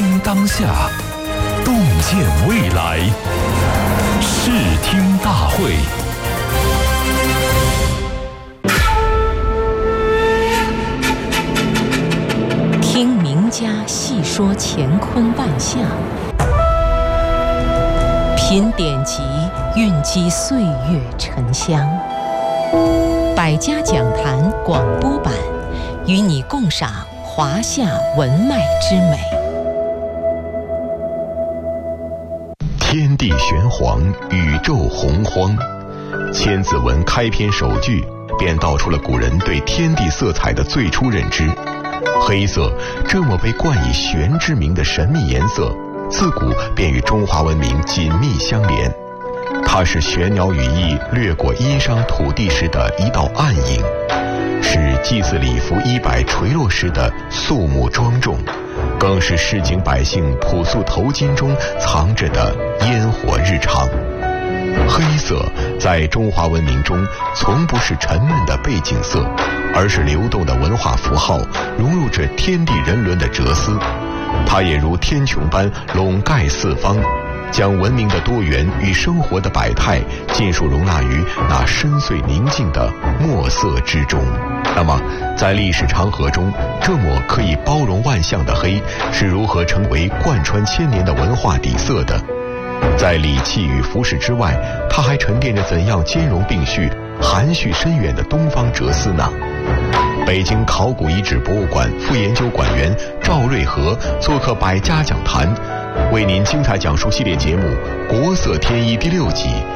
听当下，洞见未来。视听大会。 听名家细说乾坤万象，品典籍蕴积岁月沉香。百家讲坛广播版，与你共赏华夏文脉之美。 天地玄黄，宇宙洪荒。千字文开篇首句便道出了古人对天地色彩的最初认知。黑色这么被冠以玄之名的神秘颜色，自古便与中华文明紧密相连。它是玄鸟羽翼掠过殷商土地时的一道暗影，是祭祀礼服衣摆垂落时的肃穆庄重，更是市井百姓朴素头巾中藏着的烟火日常。黑色在中华文明中从不是沉闷的背景色，而是流动的文化符号，融入着天地人伦的哲思。它也如天穹般笼盖四方，将文明的多元与生活的百态尽数容纳于那深邃宁静的墨色之中。那么在历史长河中，这抹可以包容万象的黑是如何成为贯穿千年的文化底色的？在礼器与服饰之外，它还沉淀着怎样兼容并蓄、含蓄深远的东方哲思呢？北京考古遗址博物馆副研究馆员赵瑞和做客百家讲坛，为您精彩讲述系列节目《国色天衣》第6集